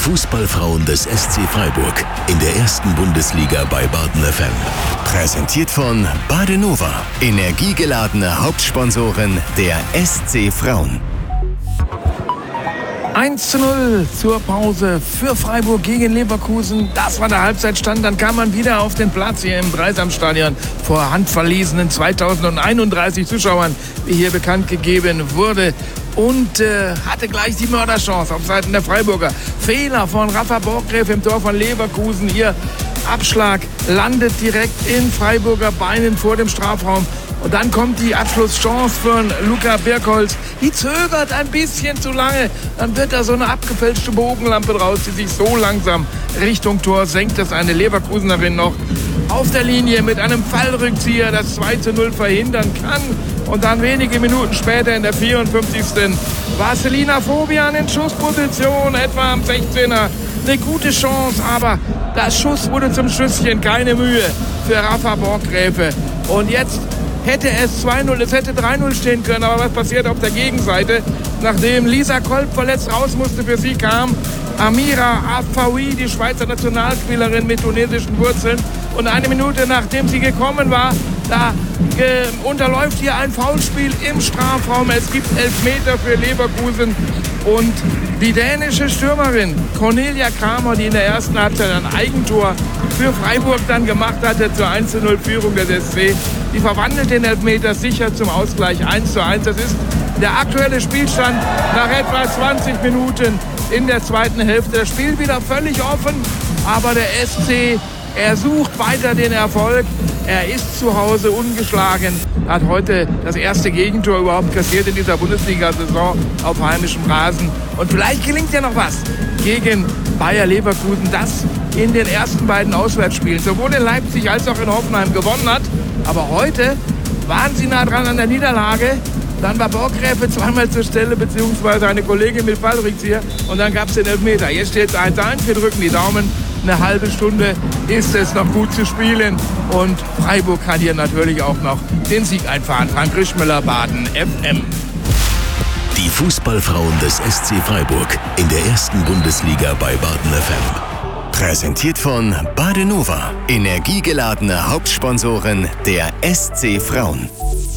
Fußballfrauen des SC Freiburg in der ersten Bundesliga bei Baden FM. Präsentiert von Badenova, energiegeladene Hauptsponsorin der SC Frauen. 1:0 zur Pause für Freiburg gegen Leverkusen. Das war der Halbzeitstand. Dann kam man wieder auf den Platz hier im Dreisamstadion vor handverlesenen 2031 Zuschauern, wie hier bekannt gegeben wurde. Und hatte gleich die Mörderchance auf Seiten der Freiburger. Fehler von Rafa Borgräf im Tor von Leverkusen. Ihr Abschlag landet direkt in Freiburger Beinen vor dem Strafraum. Und dann kommt die Abschlusschance von Luka Birkholz. Die zögert ein bisschen zu lange. Dann wird da so eine abgefälschte Bogenlampe draus, die sich so langsam Richtung Tor senkt, dass eine Leverkusenerin noch auf der Linie mit einem Fallrückzieher das 2:0 verhindern kann. Und dann wenige Minuten später in der 54. Vasilina Fobian in Schussposition, etwa am 16er. Eine gute Chance, aber das Schuss wurde zum Schüsschen. Keine Mühe für Rafa Borgräfe. Und jetzt hätte es 2:0, es hätte 3:0 stehen können. Aber was passiert auf der Gegenseite? Nachdem Lisa Kolb verletzt raus musste, für sie kam Amira Afawi, die Schweizer Nationalspielerin mit tunesischen Wurzeln. Und eine Minute nachdem sie gekommen war, da unterläuft hier ein Foulspiel im Strafraum. Es gibt Elfmeter für Leverkusen. Und die dänische Stürmerin Cornelia Kramer, die in der ersten Halbzeit ein Eigentor für Freiburg dann gemacht hatte zur 1:0 Führung des SC, die verwandelt den Elfmeter sicher zum Ausgleich 1:1. Das ist der aktuelle Spielstand nach etwa 20 Minuten in der zweiten Hälfte. Das Spiel wieder völlig offen, aber der SC, er sucht weiter den Erfolg. Er ist zu Hause ungeschlagen, hat heute das erste Gegentor überhaupt kassiert in dieser Bundesliga-Saison auf heimischem Rasen. Und vielleicht gelingt ja noch was gegen Bayer Leverkusen, das in den ersten beiden Auswärtsspielen sowohl in Leipzig als auch in Hoffenheim gewonnen hat. Aber heute waren sie nah dran an der Niederlage. Dann war Borgräfe zweimal zur Stelle, beziehungsweise eine Kollegin mit Fallrückzieher. Und dann gab es den Elfmeter. Jetzt steht es 1:1. Wir drücken die Daumen. Eine halbe Stunde ist es noch gut zu spielen. Und Freiburg kann hier natürlich auch noch den Sieg einfahren. Frank Rischmüller, Baden FM. Die Fußballfrauen des SC Freiburg in der ersten Bundesliga bei Baden FM. Präsentiert von Badenova, energiegeladene Hauptsponsorin der SC Frauen.